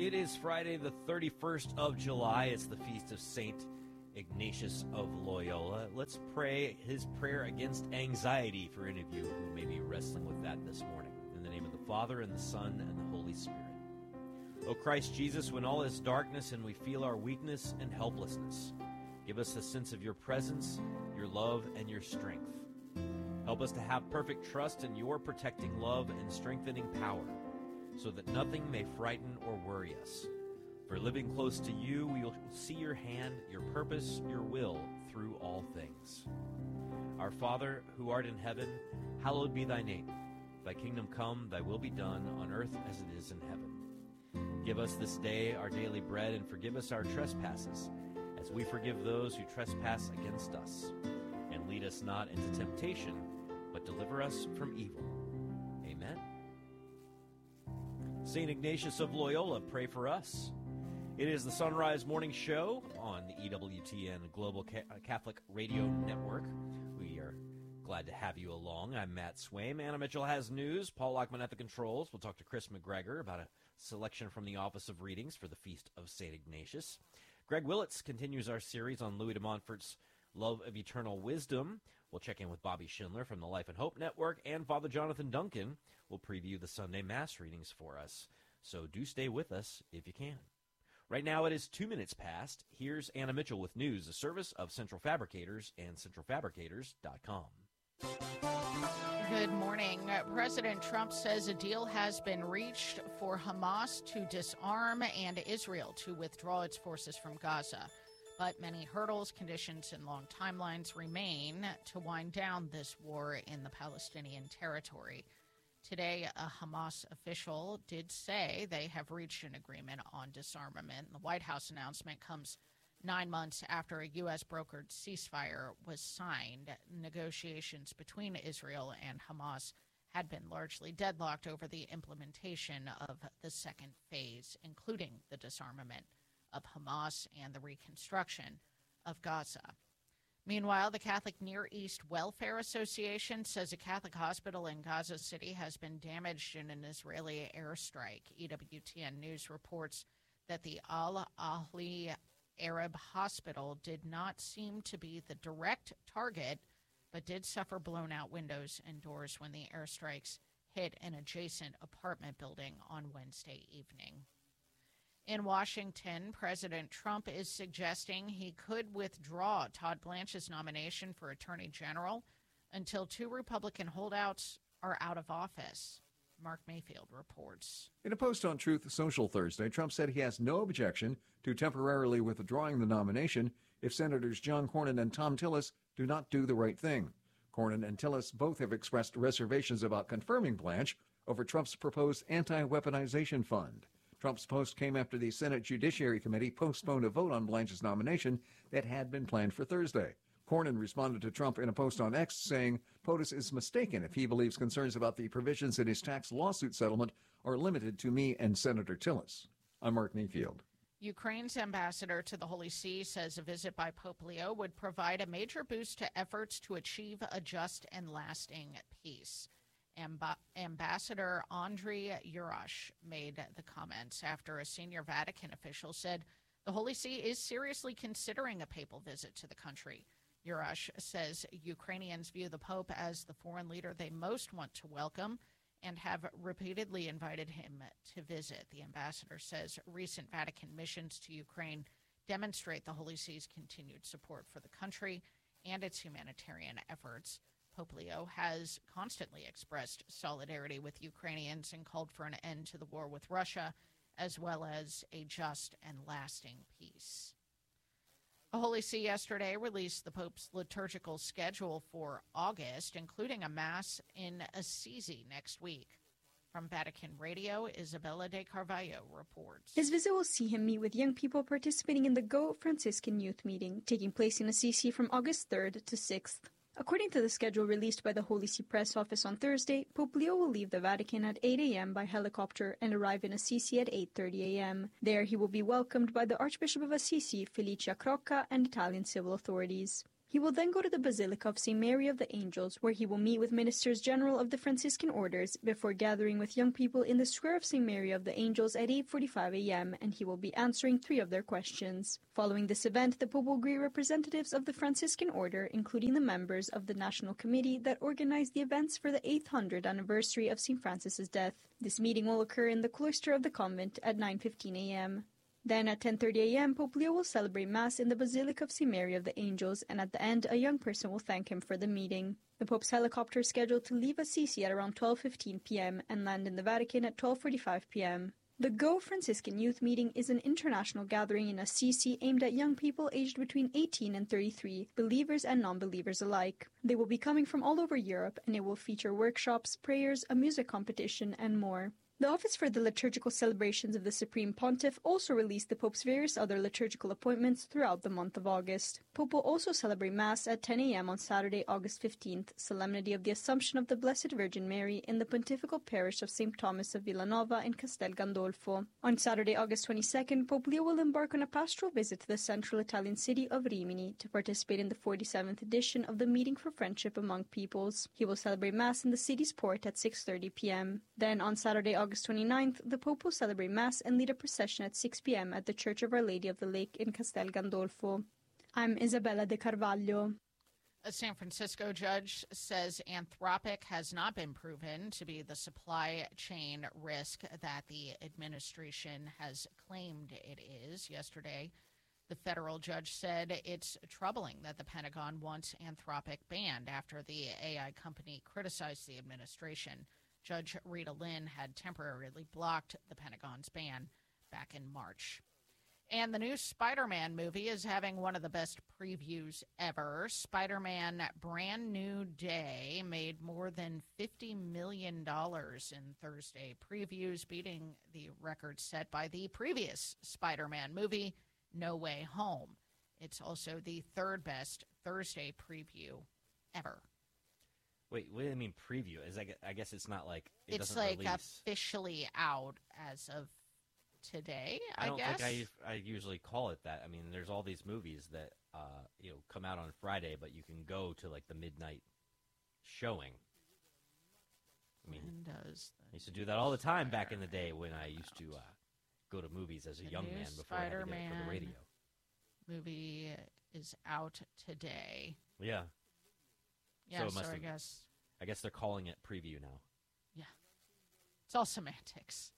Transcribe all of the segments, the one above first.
It is Friday, the 31st of July. It's the feast of St. Ignatius of Loyola. Let's pray his prayer against anxiety for any of you who may be wrestling with that this morning. In the name of the Father, and the Son, and the Holy Spirit. O Christ Jesus, when all is darkness and we feel our weakness and helplessness, give us a sense of your presence, your love, and your strength. Help us to have perfect trust in your protecting love and strengthening power, so that nothing may frighten or worry us. For living close to you, we will see your hand, your purpose, your will through all things. Our Father, who art in heaven, hallowed be thy name. Thy kingdom come, thy will be done, on earth as it is in heaven. Give us this day our daily bread, and forgive us our trespasses, as we forgive those who trespass against us. And lead us not into temptation, but deliver us from evil. Amen. St. Ignatius of Loyola, pray for us. It is the Sunrise Morning Show on the EWTN Global Catholic Radio Network. We are glad to have you along. I'm Matt Swaim. Anna Mitchell has news. Paul Lockman at the controls. We'll talk to Chris McGregor about a selection from the Office of Readings for the Feast of St. Ignatius. Greg Willits continues our series on Louis de Montfort's Love of Eternal Wisdom. We'll check in with Bobby Schindler from the Life and Hope Network, and Father Jonathan Duncan will preview the Sunday Mass readings for us. So do stay with us if you can. Right now it is 2 minutes past. Here's Anna Mitchell with news, a service of Central Fabricators and centralfabricators.com. Good morning. President Trump says a deal has been reached for Hamas to disarm and Israel to withdraw its forces from Gaza. But many hurdles, conditions, and long timelines remain to wind down this war in the Palestinian territory. Today, a Hamas official did say they have reached an agreement on disarmament. The White House announcement comes 9 months after a U.S.-brokered ceasefire was signed. Negotiations between Israel and Hamas had been largely deadlocked over the implementation of the second phase, including the disarmament of Hamas and the reconstruction of Gaza. Meanwhile, the Catholic Near East Welfare Association says a Catholic hospital in Gaza City has been damaged in an Israeli airstrike. EWTN News reports that the Al-Ahli Arab Hospital did not seem to be the direct target, but did suffer blown-out windows and doors when the airstrikes hit an adjacent apartment building on Wednesday evening. In Washington, President Trump is suggesting he could withdraw Todd Blanche's nomination for Attorney General until two Republican holdouts are out of office. Mark Mayfield reports. In a post on Truth Social Thursday, Trump said he has no objection to temporarily withdrawing the nomination if Senators John Cornyn and Thom Tillis do not do the right thing. Cornyn and Tillis both have expressed reservations about confirming Blanche over Trump's proposed anti-weaponization fund. Trump's post came after the Senate Judiciary Committee postponed a vote on Blanche's nomination that had been planned for Thursday. Cornyn responded to Trump in a post on X saying POTUS is mistaken if he believes concerns about the provisions in his tax lawsuit settlement are limited to me and Senator Tillis. I'm Mark Mayfield. Ukraine's ambassador to the Holy See says a visit by Pope Leo would provide a major boost to efforts to achieve a just and lasting peace. Ambassador Andriy Yurash made the comments after a senior Vatican official said the Holy See is seriously considering a papal visit to the country. Yurash says Ukrainians view the Pope as the foreign leader they most want to welcome and have repeatedly invited him to visit. The ambassador says recent Vatican missions to Ukraine demonstrate the Holy See's continued support for the country and its humanitarian efforts. Pope Leo has constantly expressed solidarity with Ukrainians and called for an end to the war with Russia, as well as a just and lasting peace. The Holy See yesterday released the Pope's liturgical schedule for August, including a Mass in Assisi next week. From Vatican Radio, Isabella de Carvalho reports. His visit will see him meet with young people participating in the Go Franciscan Youth Meeting, taking place in Assisi from August 3rd to 6th. According to the schedule released by the Holy See Press Office on Thursday, Pope Leo will leave the Vatican at 8 a.m. by helicopter and arrive in Assisi at 8:30 a.m. There he will be welcomed by the Archbishop of Assisi, Felicia Crocca, and Italian civil authorities. He will then go to the Basilica of St. Mary of the Angels, where he will meet with Ministers General of the Franciscan Orders before gathering with young people in the Square of St. Mary of the Angels at 8:45 a.m., and he will be answering 3 of their questions. Following this event, the Pope will greet representatives of the Franciscan Order, including the members of the National Committee that organized the events for the 800th anniversary of St. Francis's death. This meeting will occur in the cloister of the convent at 9:15 a.m. Then at 10:30 a.m., Pope Leo will celebrate Mass in the Basilica of St. Mary of the Angels, and at the end, a young person will thank him for the meeting. The Pope's helicopter is scheduled to leave Assisi at around 12:15 p.m. and land in the Vatican at 12:45 p.m. The Go Franciscan Youth Meeting is an international gathering in Assisi aimed at young people aged between 18 and 33, believers and non-believers alike. They will be coming from all over Europe, and it will feature workshops, prayers, a music competition, and more. The Office for the Liturgical Celebrations of the Supreme Pontiff also released the Pope's various other liturgical appointments throughout the month of August. Pope will also celebrate Mass at 10 a.m. on Saturday, August 15th, Solemnity of the Assumption of the Blessed Virgin Mary in the Pontifical Parish of St. Thomas of Villanova in Castel Gandolfo. On Saturday, August 22nd, Pope Leo will embark on a pastoral visit to the central Italian city of Rimini to participate in the 47th edition of the Meeting for Friendship Among Peoples. He will celebrate Mass in the city's port at 6:30 p.m. Then on Saturday, August 29th, the Pope will celebrate Mass and lead a procession at 6 p.m. at the Church of Our Lady of the Lake in Castel Gandolfo. I'm Isabella De Carvalho. A San Francisco judge says Anthropic has not been proven to be the supply chain risk that the administration has claimed it is. Yesterday, the federal judge said it's troubling that the Pentagon wants Anthropic banned after the AI company criticized the administration. Judge Rita Lynn had temporarily blocked the Pentagon's ban back in March. And the new Spider-Man movie is having one of the best previews ever. Spider-Man Brand New Day made more than $50 million in Thursday previews, beating the record set by the previous Spider-Man movie, No Way Home. It's also the third best Thursday preview ever. Wait, what do you mean preview? I guess it's not like it's doesn't like release. Officially out as of today, I don't guess. think I usually call it that. I mean, there's all these movies that come out on Friday, but you can go to like the midnight showing. I mean, I used to do that all the time back in the day when I used to go to movies as a young man before I had to get it for the radio. Movie is out today. Yeah. Yeah, so I guess they're calling it preview now. Yeah. It's all semantics.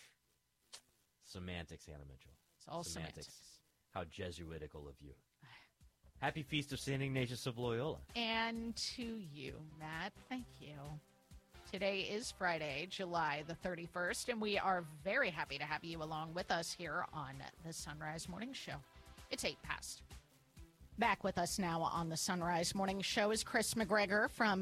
Semantics, Anna Mitchell. It's all semantics. How Jesuitical of you. Happy Feast of St. Ignatius of Loyola. And to you, Matt. Thank you. Today is Friday, July the 31st, and we are very happy to have you along with us here on the Sunrise Morning Show. It's 8 past. Back with us now on the Sunrise Morning Show is Chris McGregor from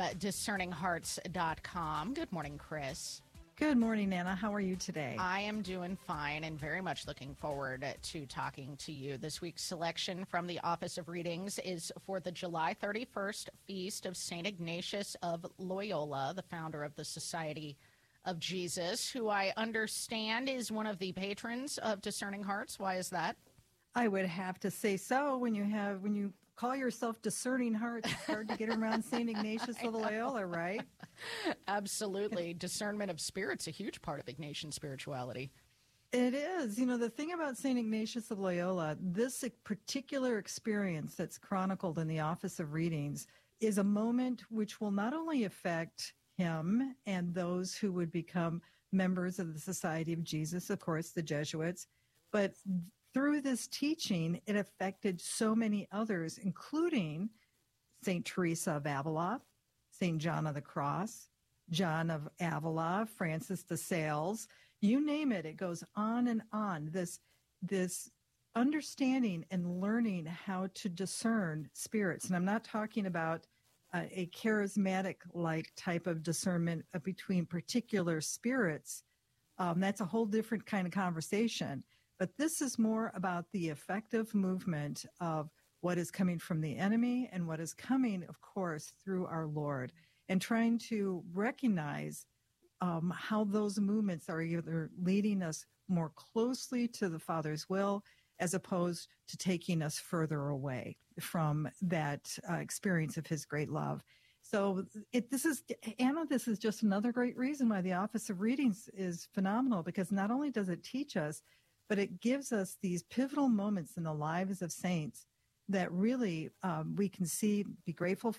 DiscerningHearts.com. Good morning, Chris. Good morning, Anna. How are you today? I am doing fine and very much looking forward to talking to you. This week's selection from the Office of Readings is for the July 31st Feast of St. Ignatius of Loyola, the founder of the Society of Jesus, who I understand is one of the patrons of Discerning Hearts. Why is that? I would have to say so. When you call yourself Discerning Hearts, it's hard to get around St. Ignatius of Loyola, right? Absolutely. Discernment of spirit's a huge part of Ignatian spirituality. It is. You know, the thing about St. Ignatius of Loyola, this particular experience that's chronicled in the Office of Readings is a moment which will not only affect him and those who would become members of the Society of Jesus, of course, the Jesuits, but through this teaching, it affected so many others, including St. Teresa of Avila, St. John of the Cross, John of Avila, Francis de Sales, you name it, it goes on and on. This understanding and learning how to discern spirits. And I'm not talking about a charismatic-like type of discernment between particular spirits. That's a whole different kind of conversation. But this is more about the effective movement of what is coming from the enemy and what is coming, of course, through our Lord, and trying to recognize how those movements are either leading us more closely to the Father's will as opposed to taking us further away. from that experience of his great love. So this is just another great reason why the Office of Readings is phenomenal, because not only does it teach us, but it gives us these pivotal moments in the lives of saints that really we can see, be grateful